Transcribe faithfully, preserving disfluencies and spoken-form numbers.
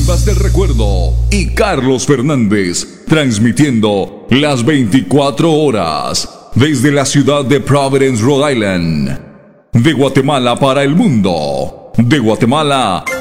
Rivas del Recuerdo y Carlos Fernández, transmitiendo las veinticuatro horas desde la ciudad de Providence, Rhode Island. De Guatemala para el mundo. De Guatemala